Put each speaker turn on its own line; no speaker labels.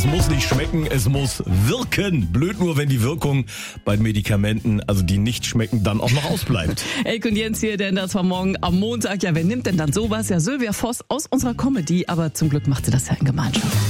Es muss nicht schmecken, es muss wirken. Blöd nur, wenn die Wirkung bei Medikamenten, also die nicht schmecken, dann auch noch ausbleibt.
Elke und Jens hier, denn das war morgen am Montag. Ja, wer nimmt denn dann sowas? Ja, Sylvia Voss aus unserer Comedy, aber zum Glück macht sie das ja in Gemeinschaft.